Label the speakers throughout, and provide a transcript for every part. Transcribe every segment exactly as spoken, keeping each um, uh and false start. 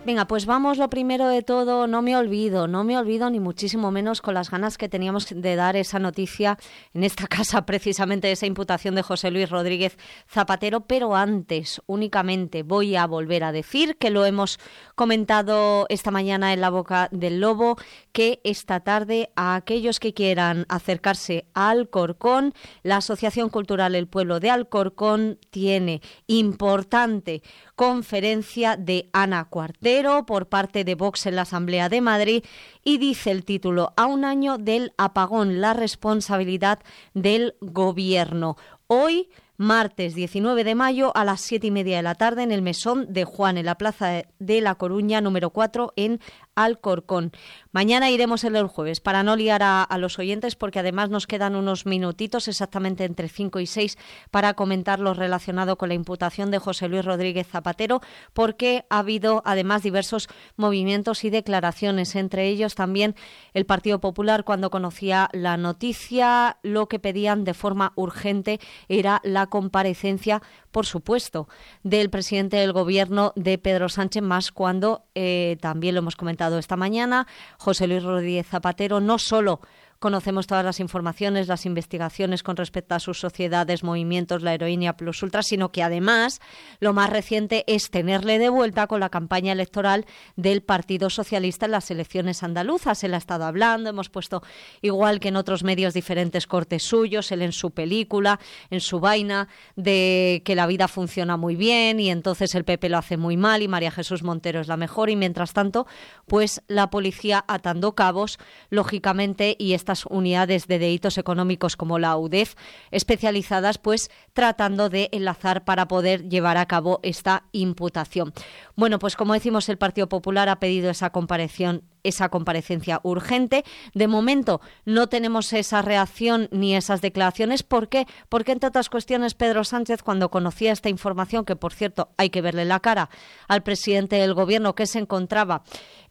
Speaker 1: Venga, pues vamos lo primero de todo, no me olvido, no me olvido ni muchísimo menos con las ganas que teníamos de dar esa noticia en esta casa, precisamente esa imputación de José Luis Rodríguez Zapatero, pero antes únicamente voy a volver a decir que lo hemos comentado esta mañana en La Boca del Lobo, que esta tarde a aquellos que quieran acercarse a Alcorcón, la Asociación Cultural El Pueblo de Alcorcón tiene importante conferencia de Ana Cuartero por parte de Vox en la Asamblea de Madrid y dice el título: a un año del apagón, la responsabilidad del gobierno. Hoy, martes diecinueve de mayo, a las siete y media de la tarde, en el Mesón de Juan, en la Plaza de La Coruña, número cuatro, en Alcorcón. Mañana iremos el jueves, para no liar a, a los oyentes, porque además nos quedan unos minutitos, exactamente entre cinco y seis, para comentar lo relacionado con la imputación de José Luis Rodríguez Zapatero, porque ha habido además diversos movimientos y declaraciones, entre ellos también el Partido Popular. Cuando conocía la noticia, lo que pedían de forma urgente era la comparecencia, por supuesto, del presidente del Gobierno, de Pedro Sánchez, más cuando, eh, también lo hemos comentado esta mañana, José Luis Rodríguez Zapatero no solo conocemos todas las informaciones, las investigaciones con respecto a sus sociedades, movimientos, la heroína plus ultra, sino que además lo más reciente es tenerle de vuelta con la campaña electoral del Partido Socialista en las elecciones andaluzas. Él ha estado hablando, hemos puesto, igual que en otros medios, diferentes cortes suyos, él en su película, en su vaina de que la vida funciona muy bien y entonces el P P lo hace muy mal y María Jesús Montero es la mejor, y mientras tanto, pues la policía atando cabos, lógicamente, y está estas unidades de delitos económicos como la U D E F especializadas, pues tratando de enlazar para poder llevar a cabo esta imputación. Bueno, pues como decimos, el Partido Popular ha pedido esa comparación, esa comparecencia urgente. De momento no tenemos esa reacción ni esas declaraciones. ¿Por qué? Porque, entre otras cuestiones, Pedro Sánchez, cuando conocía esta información, que por cierto hay que verle la cara al presidente del Gobierno, que se encontraba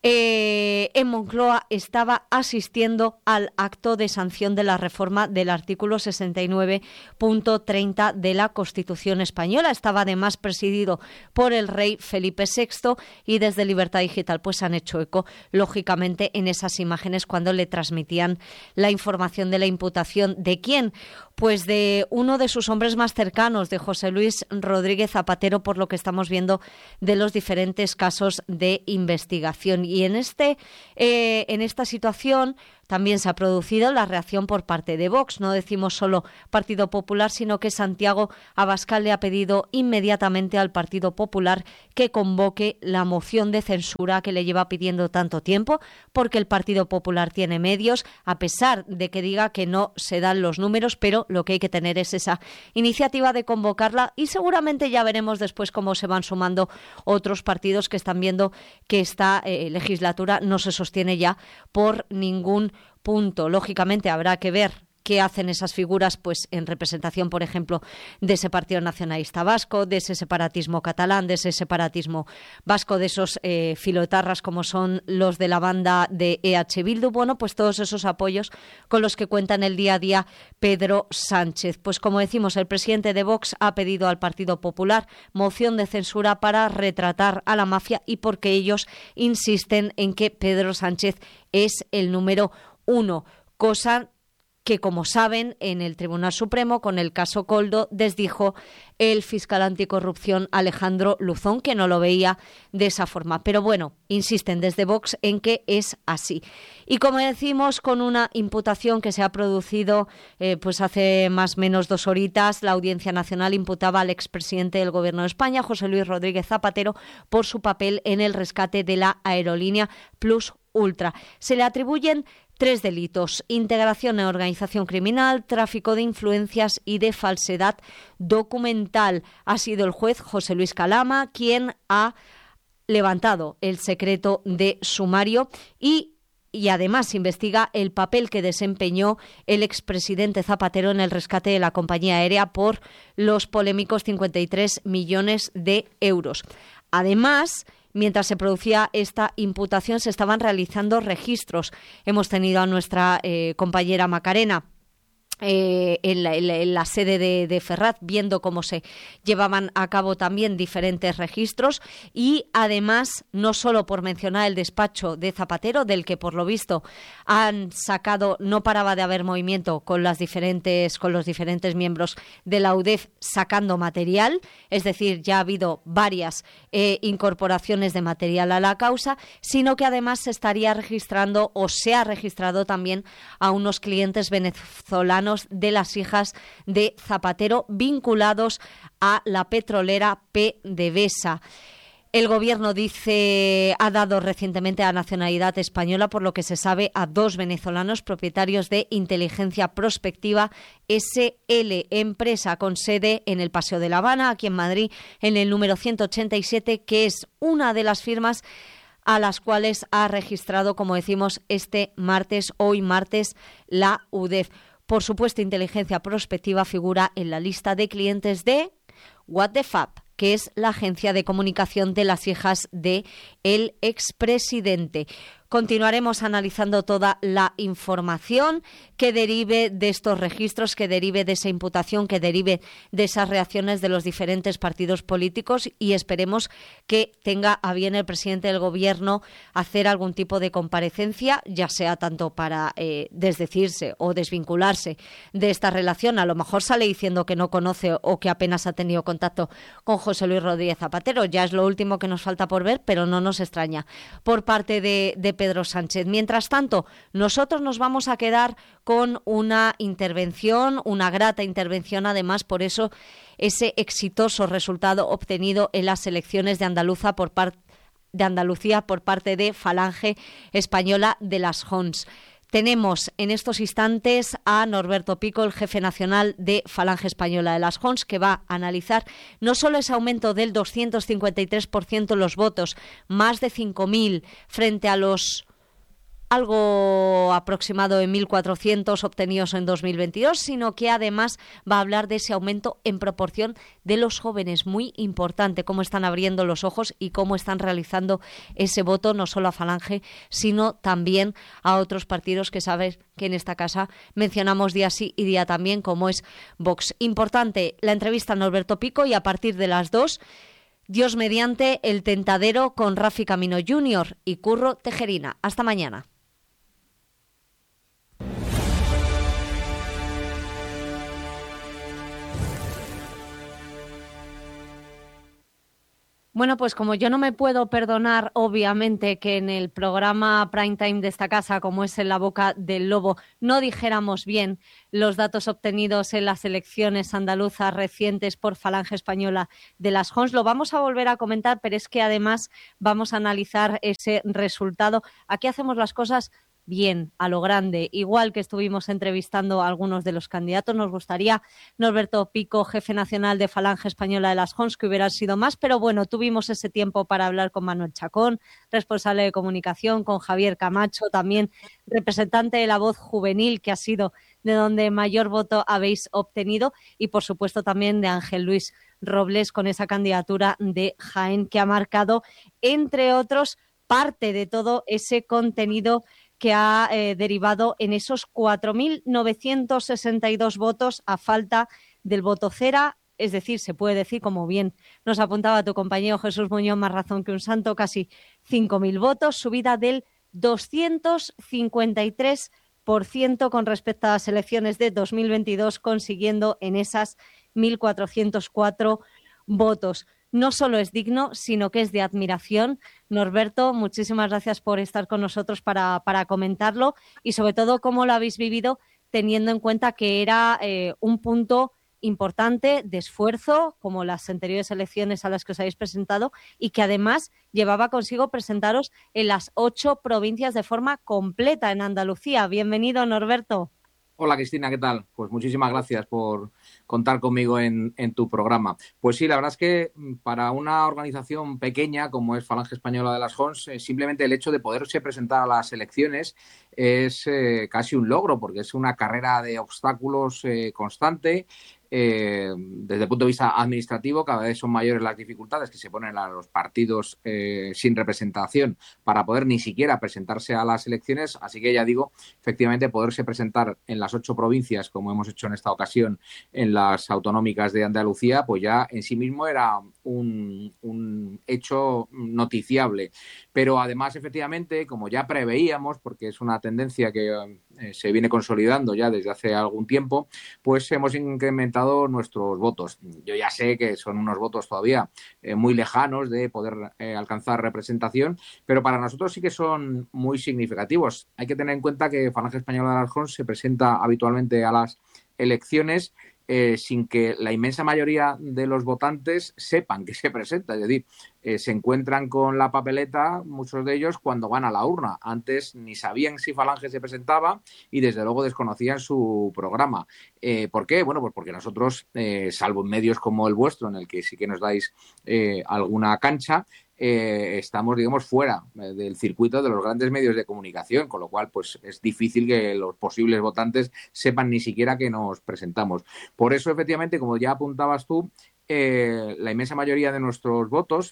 Speaker 1: eh, en Moncloa, estaba asistiendo al acto de sanción de la reforma del artículo sesenta y nueve punto treinta de la Constitución española. Estaba además presidido por el rey Felipe sexto y desde Libertad Digital pues han hecho eco, lógicamente, en esas imágenes cuando le transmitían la información de la imputación. ¿De quién? Pues de uno de sus hombres más cercanos, de José Luis Rodríguez Zapatero, por lo que estamos viendo de los diferentes casos de investigación. Y en este, eh, en esta situación también se ha producido la reacción por parte de Vox. No decimos solo Partido Popular, sino que Santiago Abascal le ha pedido inmediatamente al Partido Popular que convoque la moción de censura que le lleva pidiendo tanto tiempo, porque el Partido Popular tiene medios, a pesar de que diga que no se dan los números, pero lo que hay que tener es esa iniciativa de convocarla, y seguramente ya veremos después cómo se van sumando otros partidos que están viendo que esta eh, legislatura no se sostiene ya por ningún punto. Lógicamente habrá que ver qué hacen esas figuras, pues en representación, por ejemplo, de ese Partido Nacionalista Vasco, de ese separatismo catalán, de ese separatismo vasco, de esos eh, filoetarras como son los de la banda de E H Bildu. Bueno, pues todos esos apoyos con los que cuenta en el día a día Pedro Sánchez. Pues como decimos, el presidente de Vox ha pedido al Partido Popular moción de censura para retratar a la mafia, y porque ellos insisten en que Pedro Sánchez es el número uno, cosa que, como saben, en el Tribunal Supremo, con el caso Coldo, desdijo el fiscal anticorrupción Alejandro Luzón, que no lo veía de esa forma. Pero bueno, insisten desde Vox en que es así. Y como decimos, con una imputación que se ha producido eh, pues hace más o menos dos horitas, la Audiencia Nacional imputaba al expresidente del Gobierno de España, José Luis Rodríguez Zapatero, por su papel en el rescate de la aerolínea Plus Ultra. Se le atribuyen tres delitos: integración en organización criminal, tráfico de influencias y de falsedad documental. Ha sido el juez José Luis Calama quien ha levantado el secreto de sumario y Y además investiga el papel que desempeñó el expresidente Zapatero en el rescate de la compañía aérea por los polémicos cincuenta y tres millones de euros. Además, mientras se producía esta imputación, se estaban realizando registros. Hemos tenido a nuestra eh, compañera Macarena Eh, en, la, en, la, en la sede de, de Ferraz, viendo cómo se llevaban a cabo también diferentes registros, y además, no solo por mencionar el despacho de Zapatero, del que por lo visto han sacado, no paraba de haber movimiento con las diferentes, con los diferentes miembros de la U D E F sacando material, es decir, ya ha habido varias eh, incorporaciones de material a la causa, sino que además se estaría registrando o se ha registrado también a unos clientes venezolanos de las hijas de Zapatero vinculados a la petrolera PDVSA. El gobierno dice ha dado recientemente a nacionalidad española, por lo que se sabe, a dos venezolanos propietarios de Inteligencia Prospectiva S L, empresa con sede en el Paseo de La Habana, aquí en Madrid, en el número ciento ochenta y siete, que es una de las firmas a las cuales ha registrado, como decimos, este martes, hoy martes, la U D E F. Por supuesto, Inteligencia Prospectiva figura en la lista de clientes de What the Fab, que es la agencia de comunicación de las hijas de el expresidente. Continuaremos analizando toda la información que derive de estos registros, que derive de esa imputación, que derive de esas reacciones de los diferentes partidos políticos, y esperemos que tenga a bien el presidente del Gobierno hacer algún tipo de comparecencia, ya sea tanto para eh, desdecirse o desvincularse de esta relación. A lo mejor sale diciendo que no conoce o que apenas ha tenido contacto con José Luis Rodríguez Zapatero. Ya es lo último que nos falta por ver, pero no nos extraña por parte de, de Pedro Sánchez. Mientras tanto, nosotros nos vamos a quedar con una intervención, una grata intervención, además, por eso ese exitoso resultado obtenido en las elecciones de Andaluza por parte de Andalucía por parte de Falange Española de las Jons. Tenemos en estos instantes a Norberto Pico, el jefe nacional de Falange Española de las Jons, que va a analizar no solo ese aumento del doscientos cincuenta y tres por ciento en los votos, más de cinco mil frente a los algo aproximado de mil cuatrocientos obtenidos en dos mil veintidós, sino que además va a hablar de ese aumento en proporción de los jóvenes, muy importante, cómo están abriendo los ojos y cómo están realizando ese voto, no solo a Falange, sino también a otros partidos que sabes que en esta casa mencionamos día sí y día también, como es Vox. Importante la entrevista a Norberto Pico, y a partir de las dos, Dios mediante, El Tentadero con Rafi Camino junior y Curro Tejerina. Hasta mañana. Bueno, pues como yo no me puedo perdonar, obviamente, que en el programa Prime Time de esta casa, como es En la boca del lobo, no dijéramos bien los datos obtenidos en las elecciones andaluzas recientes por Falange Española de las Jons. Lo vamos a volver a comentar, pero es que además vamos a analizar ese resultado. Aquí hacemos las cosas bien, a lo grande. Igual que estuvimos entrevistando a algunos de los candidatos, nos gustaría, Norberto Pico, jefe nacional de Falange Española de las Jons, que hubieran sido más, pero bueno, tuvimos ese tiempo para hablar con Manuel Chacón, responsable de comunicación, con Javier Camacho, también representante de La Voz Juvenil, que ha sido de donde mayor voto habéis obtenido, y por supuesto también de Ángel Luis Robles, con esa candidatura de Jaén, que ha marcado, entre otros, parte de todo ese contenido que ha eh, derivado en esos cuatro mil novecientos sesenta y dos votos a falta del voto cera, es decir, se puede decir, como bien nos apuntaba tu compañero Jesús Muñoz, más razón que un santo, casi cinco mil votos, subida del doscientos cincuenta y tres por ciento con respecto a las elecciones de dos mil veintidós, consiguiendo en esas mil cuatrocientos cuatro votos. No solo es digno, sino que es de admiración. Norberto, muchísimas gracias por estar con nosotros para, para comentarlo, y sobre todo cómo lo habéis vivido, teniendo en cuenta que era eh, un punto importante de esfuerzo, como las anteriores elecciones a las que os habéis presentado, y que además llevaba consigo presentaros en las ocho provincias de forma completa en Andalucía. Bienvenido, Norberto.
Speaker 2: Hola, Cristina, ¿qué tal? Pues muchísimas gracias por contar conmigo en, en tu programa. Pues sí, la verdad es que para una organización pequeña como es Falange Española de las Jons, eh, simplemente el hecho de poderse presentar a las elecciones es eh, casi un logro, porque es una carrera de obstáculos eh, constante. Eh, desde el punto de vista administrativo, cada vez son mayores las dificultades que se ponen a los partidos eh, sin representación para poder ni siquiera presentarse a las elecciones. Así que ya digo, efectivamente, poderse presentar en las ocho provincias, como hemos hecho en esta ocasión en las autonómicas de Andalucía, pues ya en sí mismo era un, un hecho noticiable. Pero además, efectivamente, como ya preveíamos, porque es una tendencia que eh, se viene consolidando ya desde hace algún tiempo, pues hemos incrementado nuestros votos. Yo ya sé que son unos votos todavía eh, muy lejanos de poder eh, alcanzar representación, pero para nosotros sí que son muy significativos. Hay que tener en cuenta que Falange Española de Alarjón se presenta habitualmente a las elecciones eh, sin que la inmensa mayoría de los votantes sepan que se presenta. Es decir, eh, se encuentran con la papeleta, muchos de ellos, cuando van a la urna. Antes ni sabían si Falange se presentaba y desde luego desconocían su programa. Eh, ¿Por qué? Bueno, pues porque nosotros, eh, salvo en medios como el vuestro, en el que sí que nos dais eh, alguna cancha, eh, estamos, digamos, fuera eh, del circuito de los grandes medios de comunicación, con lo cual pues es difícil que los posibles votantes sepan ni siquiera que nos presentamos. Por eso, efectivamente, como ya apuntabas tú, eh, la inmensa mayoría de nuestros votos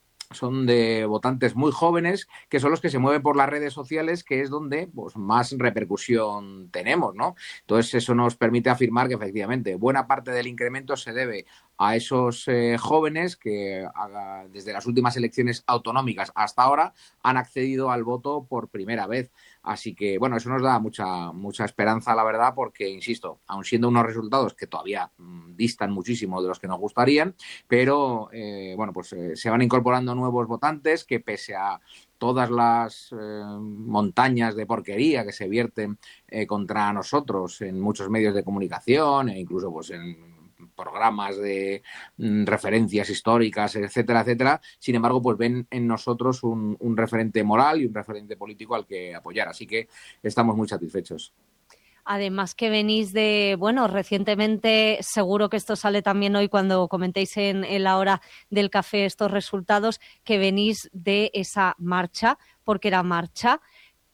Speaker 2: son de votantes muy jóvenes, que son los que se mueven por las redes sociales, que es donde pues, más repercusión tenemos, ¿no? Entonces, eso nos permite afirmar que, efectivamente, buena parte del incremento se debe a esos eh, jóvenes que a, desde las últimas elecciones autonómicas hasta ahora han accedido al voto por primera vez. Así que, bueno, eso nos da mucha, mucha esperanza, la verdad, porque, insisto, aun siendo unos resultados que todavía mmm, distan muchísimo de los que nos gustarían, pero, eh, bueno, pues eh, se van incorporando nuevos votantes que, pese a todas las eh, montañas de porquería que se vierten eh, contra nosotros en muchos medios de comunicación e incluso pues en programas de mm, referencias históricas, etcétera, etcétera. Sin embargo, pues ven en nosotros un, un referente moral y un referente político al que apoyar. Así que estamos muy satisfechos.
Speaker 1: Además que venís de, bueno, recientemente, seguro que esto sale también hoy cuando comentéis en, en la hora del café estos resultados, que venís de esa marcha, porque era marcha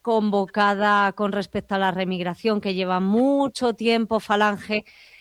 Speaker 1: convocada con respecto a la remigración, que lleva mucho tiempo Falange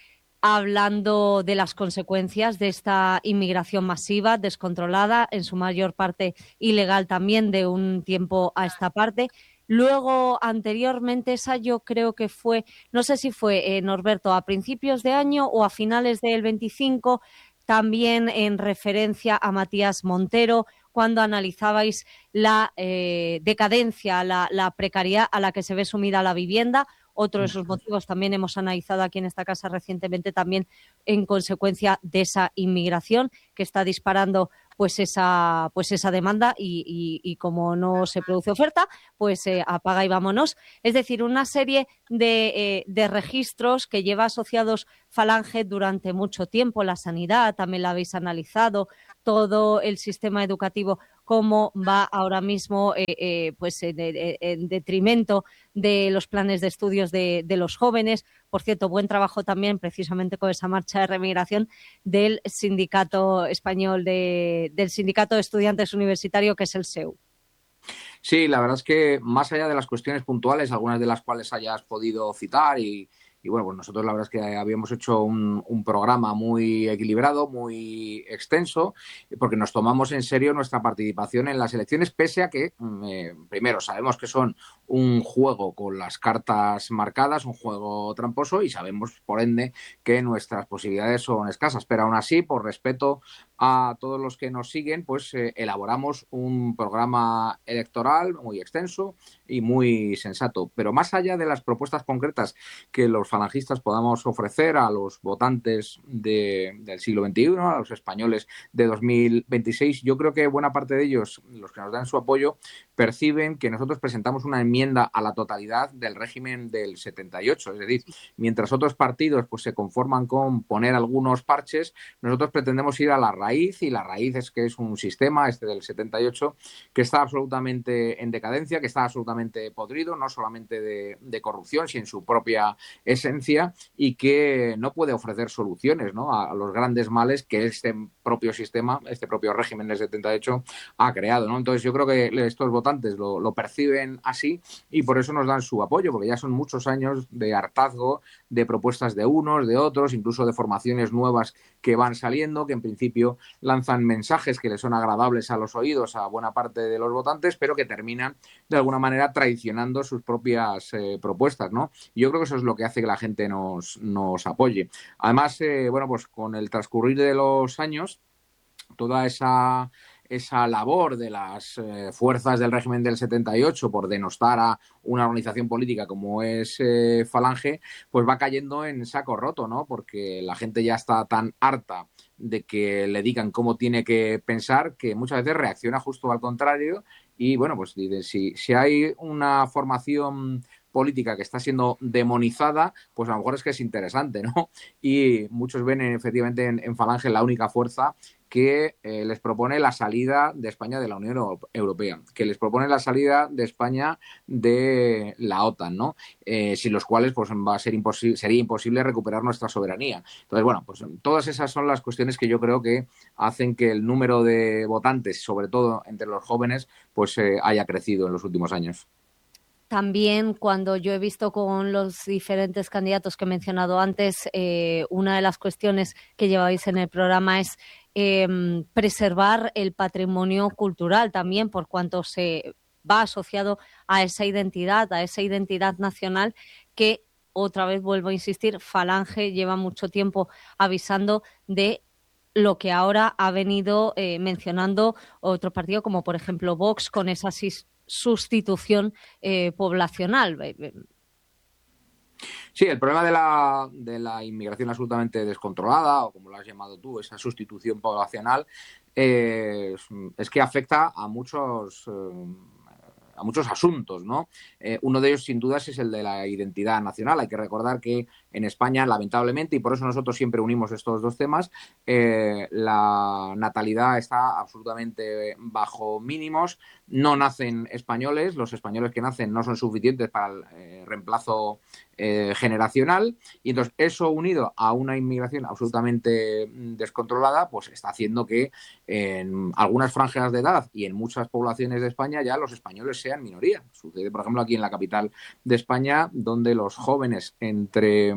Speaker 1: hablando de las consecuencias de esta inmigración masiva, descontrolada, en su mayor parte ilegal también de un tiempo a esta parte. Luego, anteriormente, esa yo creo que fue, no sé si fue, eh, Norberto, a principios de año o a finales del veinticinco, también en referencia a Matías Montero, cuando analizabais la eh, decadencia, la, la precariedad a la que se ve sumida la vivienda. Otro de esos motivos también hemos analizado aquí en esta casa recientemente, también en consecuencia de esa inmigración que está disparando pues esa, pues esa demanda y, y, y como no se produce oferta, pues eh, apaga y vámonos. Es decir, una serie de, eh, de registros que lleva asociados Falange durante mucho tiempo. La sanidad también la habéis analizado, todo el sistema educativo, cómo va ahora mismo eh, eh, pues en, en detrimento de los planes de estudios de, de los jóvenes. Por cierto, buen trabajo también precisamente con esa marcha de remigración del sindicato español, de, del sindicato de estudiantes universitario, que es el S E U.
Speaker 2: Sí, la verdad es que más allá de las cuestiones puntuales, algunas de las cuales hayas podido citar y, y bueno, pues nosotros la verdad es que habíamos hecho un, un programa muy equilibrado, muy extenso, porque nos tomamos en serio nuestra participación en las elecciones, pese a que, eh, primero, sabemos que son un juego con las cartas marcadas, un juego tramposo, y sabemos, por ende, que nuestras posibilidades son escasas, pero aún así, por respeto a todos los que nos siguen, pues eh, elaboramos un programa electoral muy extenso y muy sensato. Pero más allá de las propuestas concretas que los falangistas podamos ofrecer a los votantes de, del siglo veintiuno, a los españoles de dos mil veintiséis, yo creo que buena parte de ellos, los que nos dan su apoyo, perciben que nosotros presentamos una enmienda a la totalidad del régimen del setenta y ocho. Es decir, mientras otros partidos pues, se conforman con poner algunos parches, nosotros pretendemos ir a la raíz raíz, y la raíz es que es un sistema, este del setenta y ocho, que está absolutamente en decadencia, que está absolutamente podrido, no solamente de, de corrupción, sino en su propia esencia, y que no puede ofrecer soluciones, ¿no?, a, a los grandes males que este propio sistema, este propio régimen del setenta y ocho ha creado, ¿no? Entonces yo creo que estos votantes lo, lo perciben así y por eso nos dan su apoyo, porque ya son muchos años de hartazgo, de propuestas de unos, de otros, incluso de formaciones nuevas que van saliendo, que en principio lanzan mensajes que les son agradables a los oídos a buena parte de los votantes, pero que terminan de alguna manera traicionando sus propias eh, propuestas, ¿no? Y yo creo que eso es lo que hace que la gente nos, nos apoye. Además, eh, bueno, pues con el transcurrir de los años, toda esa, esa labor de las eh, fuerzas del régimen del setenta y ocho por denostar a una organización política como es eh, Falange, pues va cayendo en saco roto, ¿no? Porque la gente ya está tan harta de que le digan cómo tiene que pensar que muchas veces reacciona justo al contrario y, bueno, pues si, si hay una formación política que está siendo demonizada, pues a lo mejor es que es interesante, ¿no? Y muchos ven efectivamente en, en Falange la única fuerza que eh, les propone la salida de España de la Unión Europea, que les propone la salida de España de la OTAN, ¿no? Eh, sin los cuales pues va a ser imposible, sería imposible recuperar nuestra soberanía. Entonces, bueno, pues todas esas son las cuestiones que yo creo que hacen que el número de votantes, sobre todo entre los jóvenes, pues eh, haya crecido en los últimos años.
Speaker 1: También cuando yo he visto con los diferentes candidatos que he mencionado antes, eh, una de las cuestiones que lleváis en el programa es eh, preservar el patrimonio cultural también, por cuanto se va asociado a esa identidad, a esa identidad nacional que, otra vez vuelvo a insistir, Falange lleva mucho tiempo avisando de lo que ahora ha venido eh, mencionando otro partido, como por ejemplo Vox, con esa sustitución eh, poblacional.
Speaker 2: Sí, el problema de la, de la inmigración absolutamente descontrolada, o como lo has llamado tú, esa sustitución poblacional, eh, es, es que afecta a muchos... Eh, a muchos asuntos, ¿no? Eh, uno de ellos, sin dudas, es el de la identidad nacional. Hay que recordar que en España, lamentablemente, y por eso nosotros siempre unimos estos dos temas, eh, la natalidad está absolutamente bajo mínimos, no nacen españoles, los españoles que nacen no son suficientes para el eh, reemplazo eh, generacional, y entonces eso unido a una inmigración absolutamente descontrolada, pues está haciendo que en algunas franjas de edad y en muchas poblaciones de España ya los españoles sean minoría. Sucede, por ejemplo, aquí en la capital de España, donde los jóvenes entre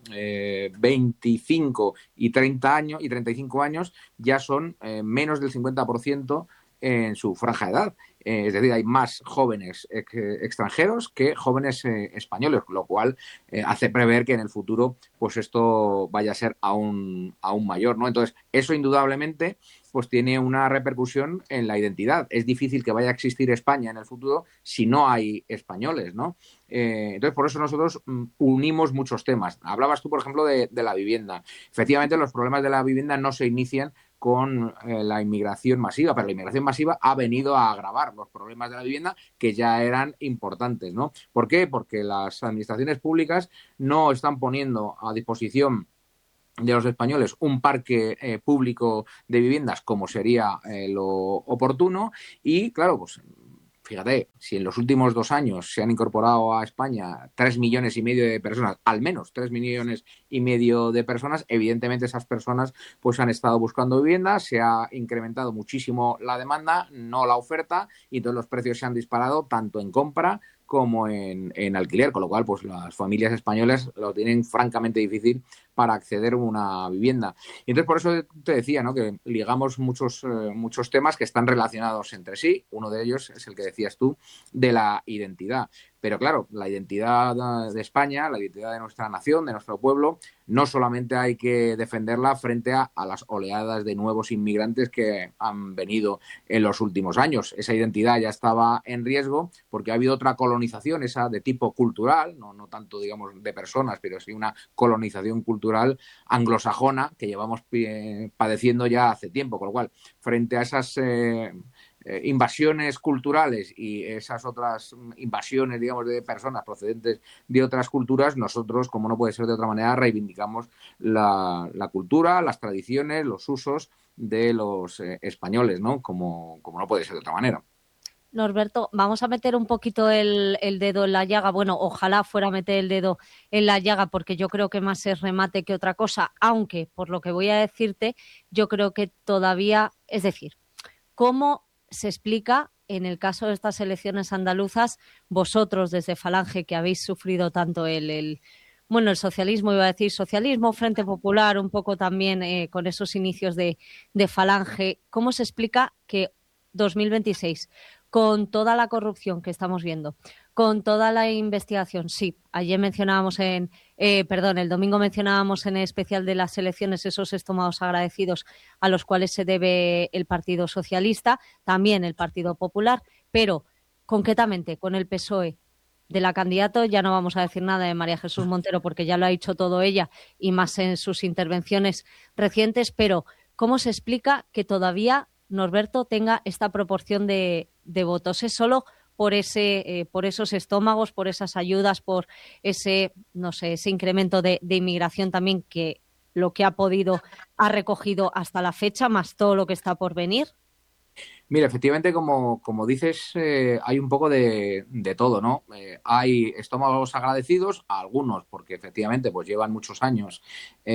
Speaker 2: eh, veinticinco y treinta años y treinta y cinco años ya son eh, menos del cincuenta por ciento en su franja de edad. Eh, es decir, hay más jóvenes ex extranjeros que jóvenes eh, españoles, lo cual eh, hace prever que en el futuro pues esto vaya a ser aún, aún mayor, ¿no? Entonces, eso indudablemente pues tiene una repercusión en la identidad. Es difícil que vaya a existir España en el futuro si no hay españoles, ¿no? Eh, entonces, por eso nosotros mm, unimos muchos temas. Hablabas tú, por ejemplo, de, de la vivienda. Efectivamente, los problemas de la vivienda no se inician con eh, la inmigración masiva, pero la inmigración masiva ha venido a agravar los problemas de la vivienda que ya eran importantes, ¿no? ¿Por qué? Porque las administraciones públicas no están poniendo a disposición de los españoles un parque eh, público de viviendas como sería eh, lo oportuno y, claro, pues fíjate, si en los últimos dos años se han incorporado a España tres millones y medio de personas, al menos tres millones y medio de personas, evidentemente esas personas pues han estado buscando viviendas, se ha incrementado muchísimo la demanda, no la oferta, y todos los precios se han disparado tanto en compra como en, en alquiler, con lo cual pues las familias españolas lo tienen francamente difícil para acceder a una vivienda. Y entonces por eso te decía, ¿no?, que ligamos muchos, eh, muchos temas que están relacionados entre sí. Uno de ellos es el que decías tú, de la identidad. Pero claro, la identidad de España, la identidad de nuestra nación, de nuestro pueblo, no solamente hay que defenderla frente a, a las oleadas de nuevos inmigrantes que han venido en los últimos años. Esa identidad ya estaba en riesgo porque ha habido otra colonización, esa de tipo cultural, no, no tanto, digamos, de personas, pero sí una colonización cultural anglosajona que llevamos eh, padeciendo ya hace tiempo. Con lo cual, frente a esas... Eh, eh, invasiones culturales y esas otras invasiones, digamos, de personas procedentes de otras culturas, nosotros, como no puede ser de otra manera, reivindicamos la, la cultura, las tradiciones, los usos de los eh, españoles, ¿no? Como, como no puede ser de otra manera.
Speaker 1: Norberto, vamos a meter un poquito el, el dedo en la llaga. Bueno, ojalá fuera a meter el dedo en la llaga, porque yo creo que más es remate que otra cosa, aunque por lo que voy a decirte, yo creo que todavía, es decir, ¿cómo se explica en el caso de estas elecciones andaluzas, vosotros desde Falange, que habéis sufrido tanto el, el bueno, el socialismo, iba a decir socialismo, Frente Popular, un poco también eh, con esos inicios de, de Falange, ¿cómo se explica que dos mil veintiséis, con toda la corrupción que estamos viendo, con toda la investigación, sí, ayer mencionábamos en, eh, perdón, el domingo mencionábamos en especial de las elecciones esos estómagos agradecidos a los cuales se debe el Partido Socialista, también el Partido Popular, pero concretamente con el P S O E de la candidata, ya no vamos a decir nada de María Jesús Montero porque ya lo ha dicho todo ella y más en sus intervenciones recientes, pero ¿cómo se explica que todavía Norberto tenga esta proporción de, de votos? ¿Es solo por ese, eh, por esos estómagos, por esas ayudas, por ese, no sé, ese incremento de, de inmigración también que lo que ha podido ha recogido hasta la fecha, más todo lo que está por venir?
Speaker 2: Mira, efectivamente, como, como dices, eh, hay un poco de, de todo, ¿no? Eh, hay estómagos agradecidos, a algunos, porque efectivamente pues llevan muchos años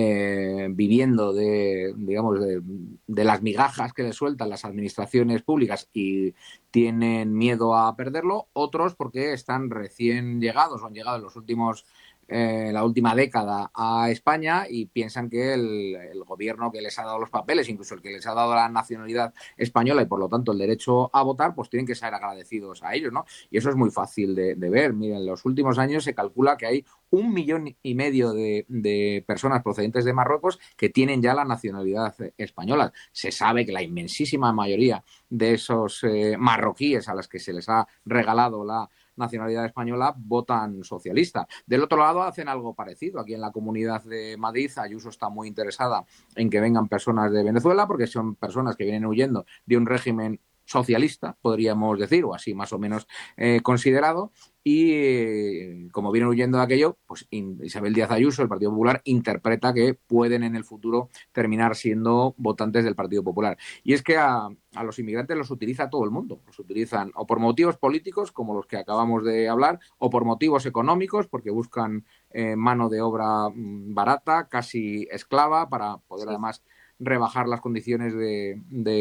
Speaker 2: eh, viviendo de, digamos, de, de las migajas que les sueltan las administraciones públicas y tienen miedo a perderlo, otros porque están recién llegados o han llegado en los últimos eh, la última década a España y piensan que el, el gobierno que les ha dado los papeles, incluso el que les ha dado la nacionalidad española y por lo tanto el derecho a votar, pues tienen que ser agradecidos a ellos, ¿no? Y eso es muy fácil de, de ver. Miren, en los últimos años se calcula que hay un millón y medio de, de personas procedentes de Marruecos que tienen ya la nacionalidad española. Se sabe que la inmensísima mayoría de esos eh, marroquíes a las que se les ha regalado la nacionalidad española votan socialista. Del otro lado hacen algo parecido. Aquí en la Comunidad de Madrid, Ayuso está muy interesada en que vengan personas de Venezuela porque son personas que vienen huyendo de un régimen socialista, podríamos decir, o así más o menos eh, considerado, y eh, como vienen huyendo de aquello, pues Isabel Díaz Ayuso, el Partido Popular, interpreta que pueden en el futuro terminar siendo votantes del Partido Popular. Y es que a, a los inmigrantes los utiliza todo el mundo, los utilizan o por motivos políticos, como los que acabamos de hablar, o por motivos económicos, porque buscan eh, mano de obra barata, casi esclava, para poder sí. además rebajar las condiciones de,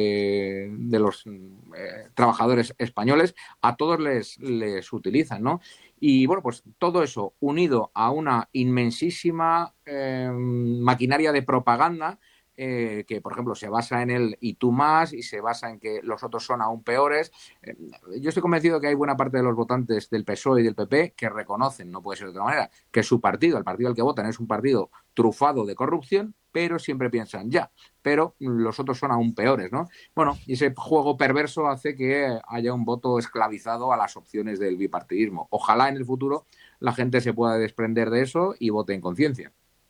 Speaker 2: de, de los eh, trabajadores españoles, a todos les, les utilizan, ¿no? Y bueno, pues todo eso unido a una inmensísima eh, maquinaria de propaganda eh, que, por ejemplo, se basa en el y tú más y se basa en que los otros son aún peores. Eh, yo estoy convencido que hay buena parte de los votantes del P S O E y del P P que reconocen, no puede ser de otra manera, que su partido, el partido al que votan, es un partido trufado de corrupción, pero siempre piensan, ya, pero los otros son aún peores, ¿no? Bueno, y ese juego perverso hace que haya un voto esclavizado a las opciones del bipartidismo. Ojalá en el futuro la gente se pueda desprender de eso y vote en conciencia.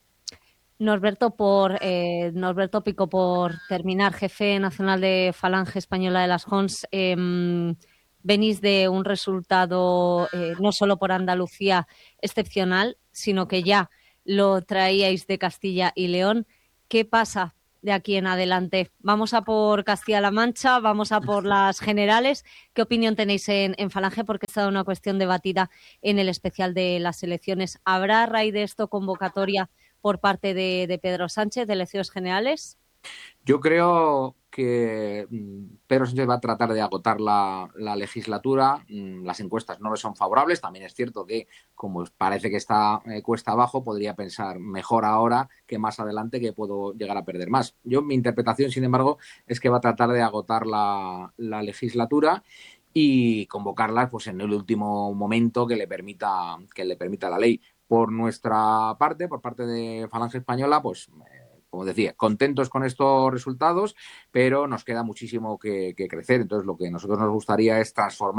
Speaker 1: Norberto, por, eh, Norberto Pico, por terminar, jefe nacional de Falange Española de las Jons, eh, venís de un resultado eh, no solo por Andalucía excepcional, sino que ya lo traíais de Castilla y León. ¿Qué pasa de aquí en adelante? ¿Vamos a por Castilla-La Mancha? ¿Vamos a por las generales? ¿Qué opinión tenéis en, en Falange? Porque está una cuestión debatida en el especial de las elecciones. ¿Habrá a raíz de esto convocatoria por parte de, de Pedro Sánchez de elecciones generales?
Speaker 2: Yo creo que Pedro Sánchez va a tratar de agotar la, la legislatura. Las encuestas no le son favorables. También es cierto que, como parece que está eh, cuesta abajo, podría pensar mejor ahora que más adelante, que puedo llegar a perder más. Yo, mi interpretación, sin embargo, es que va a tratar de agotar la, la legislatura y convocarlas pues, en el último momento que le permita, que le permita la ley. Por nuestra parte, por parte de Falange Española, pues... Eh, como decía, contentos con estos resultados, pero nos queda muchísimo que, que crecer. Entonces, lo que a nosotros nos gustaría es transformar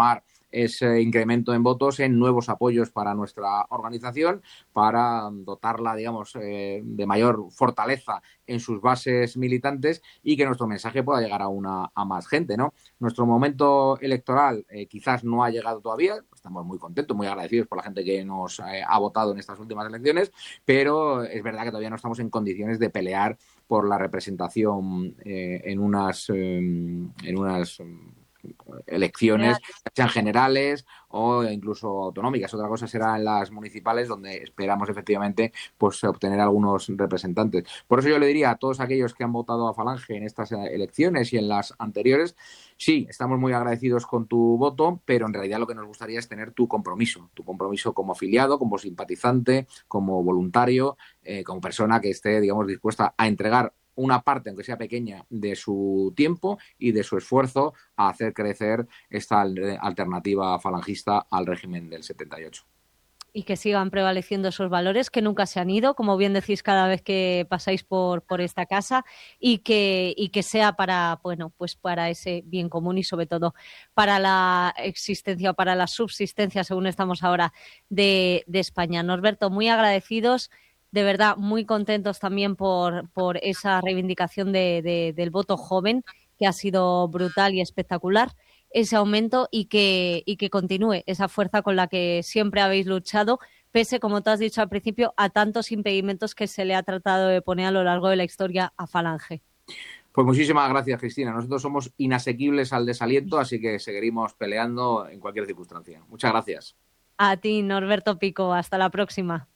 Speaker 2: ese incremento en votos en nuevos apoyos para nuestra organización, para dotarla, digamos, eh, de mayor fortaleza en sus bases militantes y que nuestro mensaje pueda llegar a, una, a más gente, ¿no? Nuestro momento electoral eh, quizás no ha llegado todavía, estamos muy contentos, muy agradecidos por la gente que nos eh, ha votado en estas últimas elecciones, pero es verdad que todavía no estamos en condiciones de pelear por la representación eh, en unas, eh, en unas elecciones, sean generales o incluso autonómicas. Otra cosa será en las municipales, donde esperamos efectivamente pues obtener algunos representantes. Por eso yo le diría a todos aquellos que han votado a Falange en estas elecciones y en las anteriores, sí, estamos muy agradecidos con tu voto, pero en realidad lo que nos gustaría es tener tu compromiso, tu compromiso como afiliado, como simpatizante, como voluntario, eh, como persona que esté, digamos, dispuesta a entregar una parte, aunque sea pequeña, de su tiempo y de su esfuerzo a hacer crecer esta alternativa falangista al régimen del setenta y ocho.
Speaker 1: Y que sigan prevaleciendo esos valores que nunca se han ido, como bien decís cada vez que pasáis por, por esta casa, y que, y que sea para, bueno, pues para ese bien común y sobre todo para la existencia o para la subsistencia, según estamos ahora, de, de España. Norberto, muy agradecidos. De verdad, muy contentos también por, por esa reivindicación de, de, del voto joven, que ha sido brutal y espectacular, ese aumento, y que, y que continúe esa fuerza con la que siempre habéis luchado, pese, como tú has dicho al principio, a tantos impedimentos que se le ha tratado de poner a lo largo de la historia a Falange.
Speaker 2: Pues muchísimas gracias, Cristina. Nosotros somos inasequibles al desaliento, así que seguiremos peleando en cualquier circunstancia. Muchas gracias.
Speaker 1: A ti, Norberto Pico. Hasta la próxima.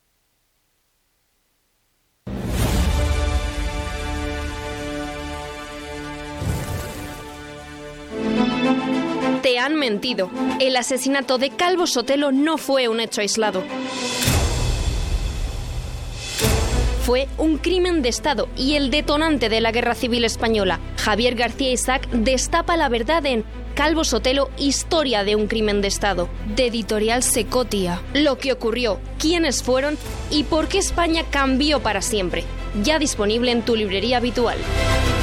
Speaker 3: Te han mentido. El asesinato de Calvo Sotelo no fue un hecho aislado. Fue un crimen de Estado y el detonante de la Guerra Civil Española. Javier García Isaac destapa la verdad en Calvo Sotelo, historia de un crimen de Estado, de Editorial Secotia. Lo que ocurrió, quiénes fueron y por qué España cambió para siempre. Ya disponible en tu librería habitual.